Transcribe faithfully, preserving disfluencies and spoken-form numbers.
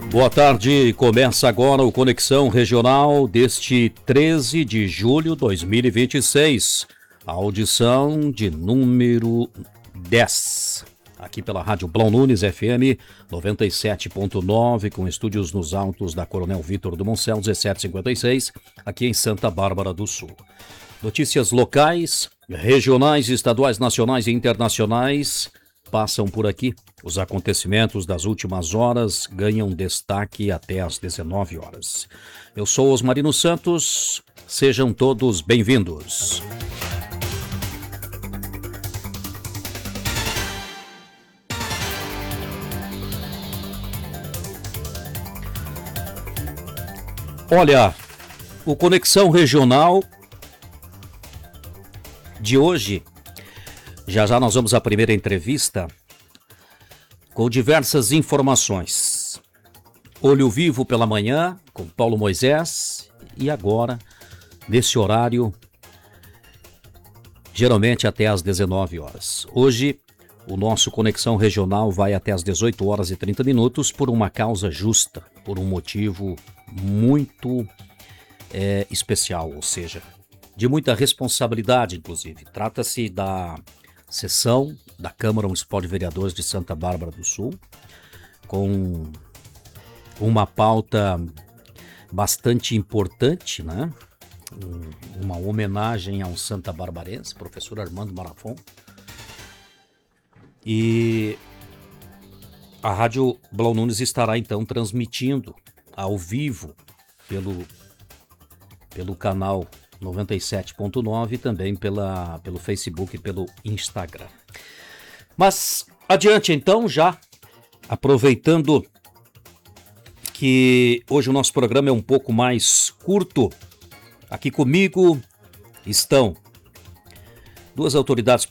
Boa tarde, começa agora o Conexão Regional deste treze de julho de dois mil e vinte e seis, a audição de número dez, aqui pela Rádio Blau Nunes F M noventa e sete ponto nove, com estúdios nos altos da Coronel Vitor do Moncel dezessete cinquenta e seis, aqui em Santa Bárbara do Sul. Notícias locais, regionais, estaduais, nacionais e internacionais passam por aqui. Os acontecimentos das últimas horas ganham destaque até às dezenove horas. Eu sou Osmarino Santos, sejam todos bem-vindos. Olha, o Conexão Regional de hoje, já já nós vamos à primeira entrevista com diversas informações. Olho Vivo pela manhã, com Paulo Moisés, e agora, nesse horário, geralmente até às dezenove horas. Hoje, o nosso Conexão Regional vai até às dezoito horas e trinta minutos por uma causa justa, por um motivo muito é, especial, ou seja, de muita responsabilidade, inclusive. Trata-se da sessão da Câmara Municipal de Vereadores de Santa Bárbara do Sul, com uma pauta bastante importante, né? Uma homenagem a um santa barbarense, professor Armando Marafon. E a Rádio Blau Nunes estará então transmitindo ao vivo pelo, pelo canal noventa e sete ponto nove e também pela, pelo Facebook e pelo Instagram. Mas adiante então, já aproveitando que hoje o nosso programa é um pouco mais curto, aqui comigo estão duas autoridades